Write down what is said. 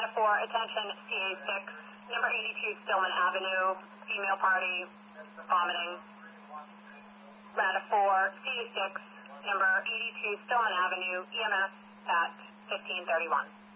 Ladder 4, attention, CA6, number 82 Stillman Avenue, female party, vomiting. Ladder 4, CA6, number 82 Stillman Avenue, EMS at 1531.